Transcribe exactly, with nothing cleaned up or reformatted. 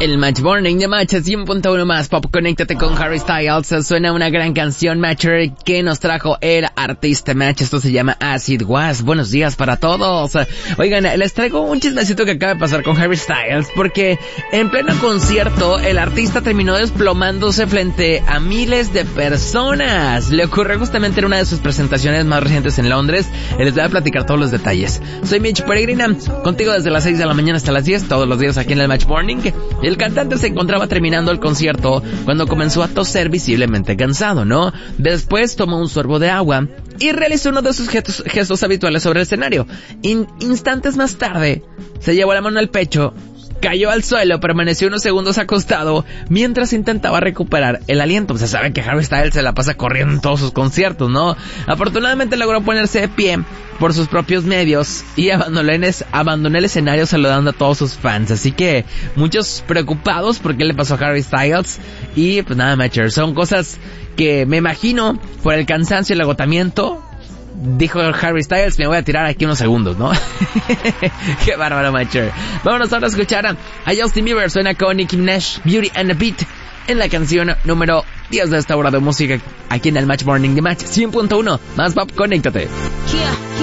El Match Morning de Match cien punto uno más pop. Conéctate con Harry Styles. Suena una gran canción, Matcher, que nos trajo el artista Match. Esto se llama Acid Was. Buenos días para todos. Oigan, les traigo un chismecito que acaba de pasar con Harry Styles, porque en pleno concierto el artista terminó desplomándose frente a miles de personas. Le ocurrió justamente en una de sus presentaciones más recientes en Londres. Les voy a platicar todos los detalles. Soy Mitch Peregrina, contigo desde las seis de la mañana hasta las diez, todos los días aquí en el Match Morning. El cantante se encontraba terminando el concierto cuando comenzó a toser, visiblemente cansado, ¿no? Después tomó un sorbo de agua y realizó uno de sus gestos, gestos habituales sobre el escenario. In- instantes más tarde, se llevó la mano al pecho, cayó al suelo, permaneció unos segundos acostado mientras intentaba recuperar el aliento. Pues se sabe que Harry Styles se la pasa corriendo en todos sus conciertos, ¿no? Afortunadamente logró ponerse de pie por sus propios medios y abandonó, en es, abandonó el escenario saludando a todos sus fans. Así que muchos preocupados por qué le pasó a Harry Styles. Y pues nada, Matcher, son cosas que me imagino por el cansancio y el agotamiento. Dijo Harry Styles, me voy a tirar aquí unos segundos, ¿no? Qué bárbaro, Matcher. Vámonos ahora a escuchar a Justin Bieber. Suena con Nicki Minaj, Beauty and the Beat, en la canción número diez de esta hora de música aquí en el Match Morning de Match cien punto uno. Más pop, conéctate. Yeah.